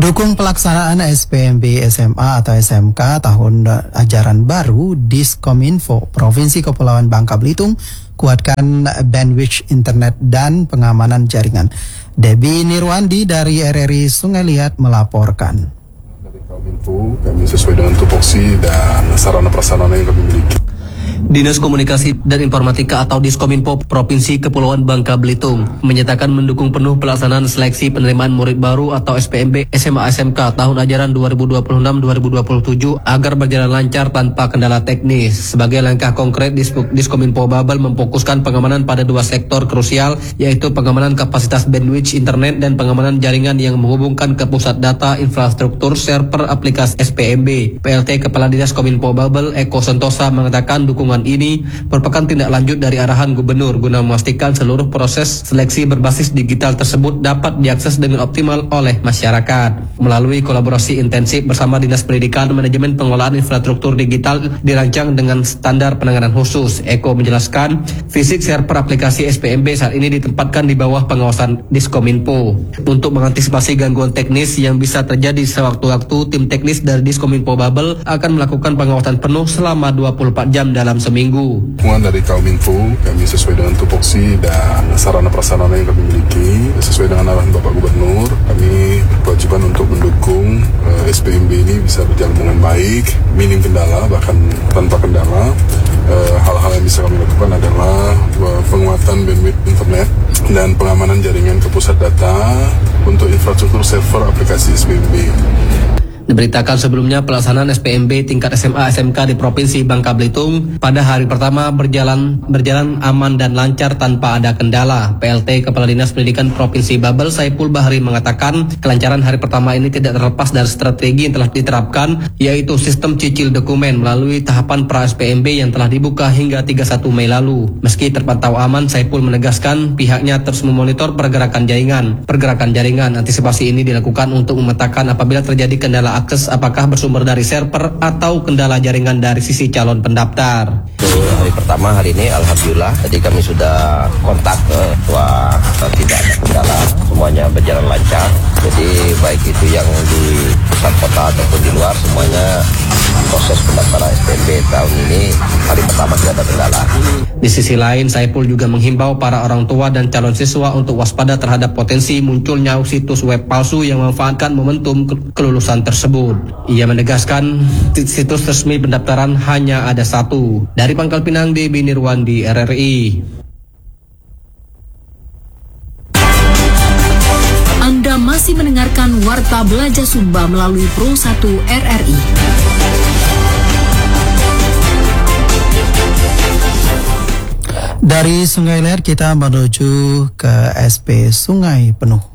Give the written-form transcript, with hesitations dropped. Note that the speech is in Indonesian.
Dukung pelaksanaan SPMB SMA atau SMK tahun ajaran baru, Diskominfo Provinsi Kepulauan Bangka Belitung kuatkan bandwidth internet dan pengamanan jaringan. Debbie Nirwandi dari RRI Sungai Liat melaporkan. Dari Kominfo, kami sesuai dengan tupoksi dan sarana prasarana yang kami miliki. Dinas Komunikasi dan Informatika atau Diskominfo Provinsi Kepulauan Bangka Belitung menyatakan mendukung penuh pelaksanaan seleksi penerimaan murid baru atau SPMB SMA SMK tahun ajaran 2026-2027 agar berjalan lancar tanpa kendala teknis. Sebagai langkah konkret, Diskominfo Babel memfokuskan pengamanan pada dua sektor krusial, yaitu pengamanan kapasitas bandwidth internet dan pengamanan jaringan yang menghubungkan ke pusat data infrastruktur server aplikasi SPMB. PLT Kepala Dinas Kominfo Babel Eko Sentosa mengatakan dukungan ini merupakan tindak lanjut dari arahan gubernur guna memastikan seluruh proses seleksi berbasis digital tersebut dapat diakses dengan optimal oleh masyarakat. Melalui kolaborasi intensif bersama Dinas Pendidikan, Manajemen Pengelolaan Infrastruktur Digital dirancang dengan standar penanganan khusus. Eko menjelaskan, fisik server aplikasi SPMB saat ini ditempatkan di bawah pengawasan Diskominfo. Untuk mengantisipasi gangguan teknis yang bisa terjadi sewaktu-waktu, tim teknis dari Diskominfo Babel akan melakukan pengawasan penuh selama 24 jam dalam seminggu. Dukungan dari Kominfo, kami sesuai dengan tupoksi dan sarana prasarana yang kami miliki, sesuai dengan arahan Bapak Gubernur, kami berkewajiban untuk mendukung SPMB ini bisa berjalan dengan baik, minim kendala, bahkan tanpa kendala. Hal-hal yang bisa kami lakukan adalah penguatan bandwidth internet dan pengamanan jaringan ke pusat data untuk infrastruktur server aplikasi SPMB. Diberitakan sebelumnya pelaksanaan SPMB tingkat SMA SMK di Provinsi Bangka Belitung pada hari pertama berjalan aman dan lancar tanpa ada kendala. PLT Kepala Dinas Pendidikan Provinsi Babel Saiful Bahri mengatakan kelancaran hari pertama ini tidak terlepas dari strategi yang telah diterapkan, yaitu sistem cicil dokumen melalui tahapan pra SPMB yang telah dibuka hingga 31 Mei lalu. Meski terpantau aman, Saiful menegaskan pihaknya terus memonitor pergerakan jaringan. Antisipasi ini dilakukan untuk memetakan apabila terjadi kendala akses, apakah bersumber dari server atau kendala jaringan dari sisi calon pendaftar. Hari pertama hari ini alhamdulillah tadi kami sudah kontak bahwa tidak ada kendala, semuanya berjalan lancar. Jadi baik itu yang di pusat kota ataupun di luar, semuanya proses pendaftaran SPMB tahun ini hari pertama tidak ada kendala. Di sisi lain, Saiful juga menghimbau para orang tua dan calon siswa untuk waspada terhadap potensi munculnya situs web palsu yang memanfaatkan momentum kelulusan tersebut. Ia menegaskan situs resmi pendaftaran hanya ada satu. Dari Pangkal Pinang, Debbie Nirwandi, RRI. Anda masih mendengarkan Warta Belajar Sumba melalui Pro 1 RRI. Dari Sungai Liat kita menuju ke SP Sungai Penuh.